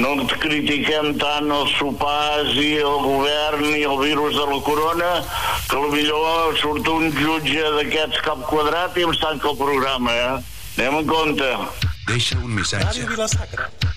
no critiquem tant els sopars i el govern i el virus de la corona, que potser surt un jutge d'aquests cap quadrat i ens tanca el programa, Anem en compte. Deixa un missatge. Ràdio Vila-sacra.